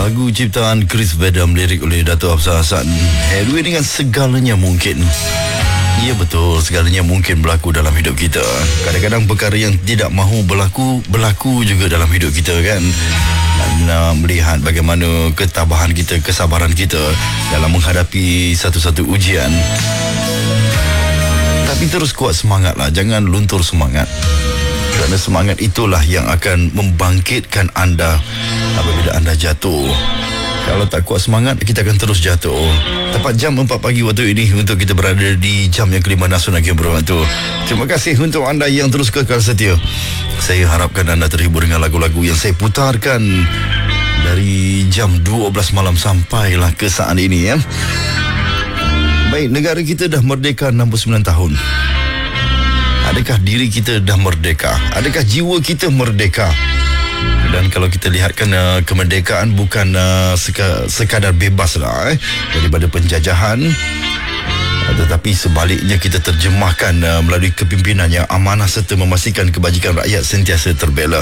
Lagu ciptaan Chris Vedam, lirik oleh Dato' Hafsah Hassan. Headway dengan segalanya mungkin. Ya betul, segalanya mungkin berlaku dalam hidup kita. Kadang-kadang perkara yang tidak mahu berlaku juga dalam hidup kita kan. Dan melihat bagaimana ketabahan kita, kesabaran kita dalam menghadapi satu-satu ujian. Tapi terus kuat semangatlah, jangan luntur semangat. Kerana semangat itulah yang akan membangkitkan anda apabila anda jatuh. Kalau tak kuat semangat, kita akan terus jatuh. Tepat jam 4 pagi waktu ini untuk kita berada di jam yang kelima Nasional Game Berwantu. Terima kasih untuk anda yang terus kekal setia. Saya harapkan anda terhibur dengan lagu-lagu yang saya putarkan dari jam 12 malam sampailah ke saat ini ya. Baik, negara kita dah merdeka 69 tahun. Adakah diri kita dah merdeka? Adakah jiwa kita merdeka? Dan kalau kita lihatkan kemerdekaan bukan sekadar bebas lah daripada penjajahan, tetapi sebaliknya kita terjemahkan melalui kepimpinan yang amanah serta memastikan kebajikan rakyat sentiasa terbela.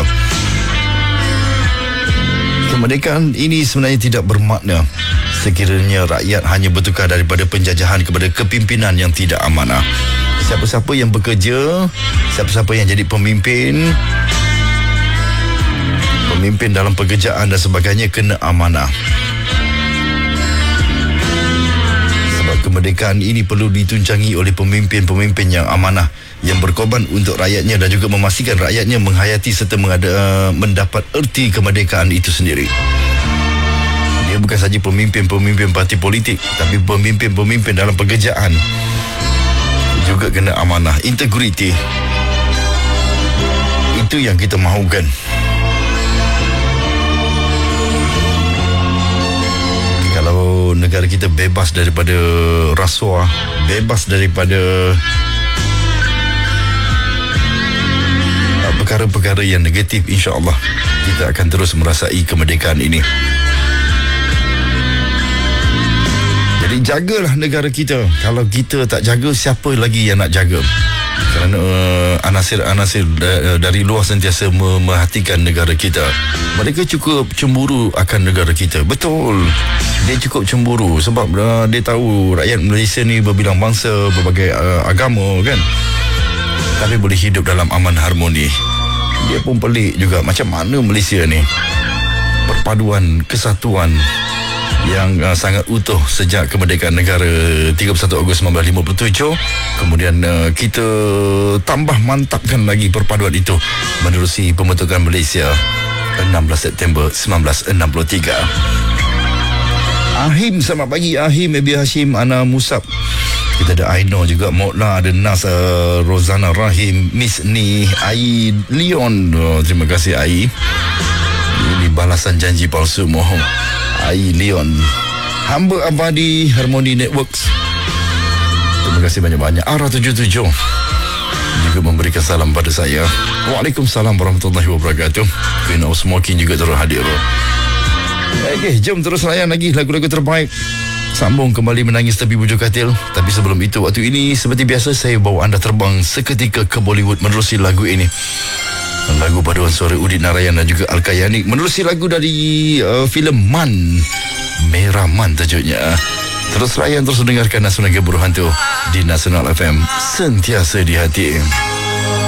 Kemerdekaan ini sebenarnya tidak bermakna sekiranya rakyat hanya bertukar daripada penjajahan kepada kepimpinan yang tidak amanah. Siapa-siapa yang bekerja, siapa-siapa yang jadi pemimpin dalam pekerjaan dan sebagainya kena amanah. Sebab kemerdekaan ini perlu ditunjangi oleh pemimpin-pemimpin yang amanah, yang berkorban untuk rakyatnya dan juga memastikan rakyatnya menghayati serta mendapat erti kemerdekaan itu sendiri. Dia bukan saja pemimpin-pemimpin parti politik, tapi pemimpin-pemimpin dalam pekerjaan juga kena amanah, integriti. Itu yang kita mahukan. Kalau negara kita bebas daripada rasuah, bebas daripada perkara-perkara yang negatif, insya-Allah kita akan terus merasai kemerdekaan ini. Jadi jagalah negara kita. Kalau kita tak jaga, siapa lagi yang nak jaga? Kerana anasir-anasir dari luar sentiasa memerhatikan negara kita. Mereka cukup cemburu akan negara kita. Betul, dia cukup cemburu sebab dia tahu rakyat Malaysia ni berbilang bangsa, berbagai agama kan, tapi boleh hidup dalam aman harmoni. Dia pun pelik juga, macam mana Malaysia ni perpaduan kesatuan yang sangat utuh sejak kemerdekaan negara 31 Ogos 1957. Kemudian kita tambah mantapkan lagi perpaduan itu menerusi pembentukan Malaysia 16 September 1963. Ahim, selamat pagi Ahim, Ebi Hashim, Ana Musab. Kita ada Aino juga, Mokla, ada Nas, Rozana Rahim, Miss Ni, Ai Leon. Terima kasih Ai. Ini balasan janji palsu mohon. Ai Leon, hamba abadi Harmony Networks. Terima kasih banyak-banyak. Ara77 juga memberikan salam pada saya. Waalaikumsalam warahmatullahi wabarakatuh. Queen of Smoking juga terus hadir. Okey, jom terus layan lagi lagu-lagu terbaik. Sambung kembali menangis tepi bujur katil. Tapi sebelum itu, waktu ini seperti biasa saya bawa anda terbang seketika ke Bollywood menerusi lagu ini. Lagu paduan suara Udit Narayan dan juga Al-Kayani menerusi lagu dari filem Man, Merah Man tajuknya. Terus layan, terus dengarkan Nasional Game Berhantu di Nasional FM, sentiasa di hati.